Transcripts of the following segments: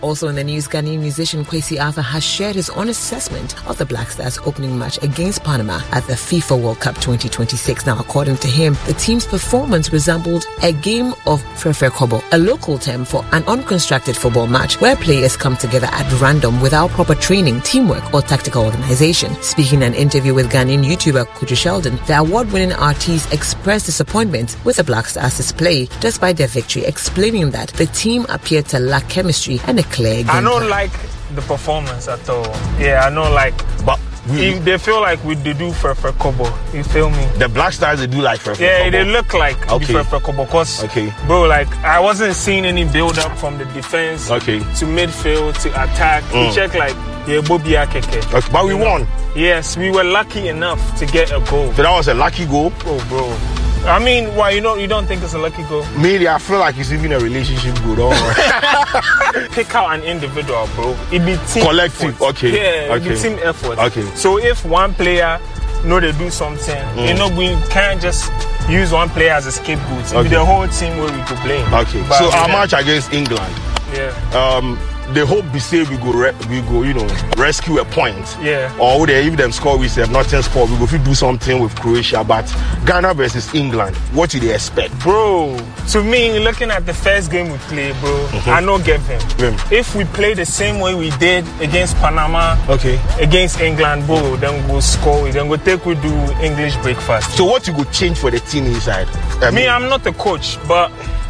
Also in the news, Ghanaian musician Kwesi Arthur has shared his honest assessment of the Black Stars opening match against Panama at the FIFA World Cup 2026. Now, according to him, the team's performance resembled a game of Fefe Kobo, a local term for an unconstructed football match where players come together at random without proper training, teamwork, or tactical organization. Speaking in an interview with Ghanaian YouTuber Kuju Sheldon, the award-winning artist expressed disappointment with the Black Stars' display despite their victory, explaining that the team appeared to lack chemistry and a clear game. I don't like the performance at all. Yeah, I don't like. But if they feel like they do Fefe Kobo. You feel me? The Black Stars, they do like Fefe Kobo. Yeah, they look like Fefe Kobo. Because, bro, like, I wasn't seeing any build-up from the defense to midfield to attack. We check like, Bobia Keke. But we won. Yes, we were lucky enough to get a goal. So that was a lucky goal? Oh, bro. I mean, why you don't think it's a lucky goal? Maybe I feel like it's even a relationship goal. Don't worry. Pick out an individual, bro. It be team collective. Effort. Yeah, it be team effort. So if one player they do something, we can't just use one player as a scapegoat. It be the whole team where we go blame. But so our match against England. Yeah. The hope be say we go rescue a point. Yeah. Or if them score, we say nothing score. We go do something with Croatia. But Ghana versus England, what do they expect, bro? To me, looking at the first game we played, bro, I know give him. If we play the same way we did against Panama, against England, bro, then we'll score. Then we'll do English breakfast. So what you go change for the team inside? I'm not the coach, but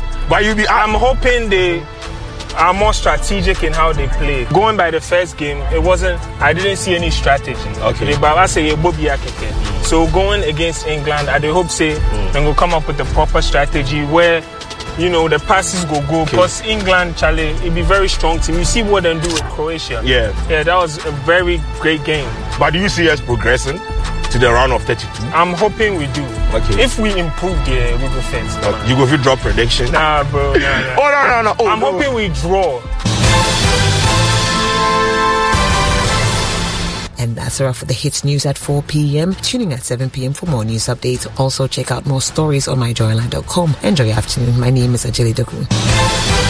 I'm hoping they are more strategic in how they play. Going by the first game, I didn't see any strategy. But I say so going against England, I hope then we'll come up with a proper strategy where the passes go because England, Charlie, it'll be very strong team. You see what they do with Croatia. Yeah, that was a very great game. But do you see us progressing to the round of 32? I'm hoping we do. If we improve there, we go first. You go for drop prediction? Nah, bro. Nah. No. I'm hoping we draw. And that's all for the Hits News at 4 p.m. Tuning at 7 p.m. for more news updates. Also check out more stories on myjoyline.com. Enjoy your afternoon. My name is Ajeli Doku.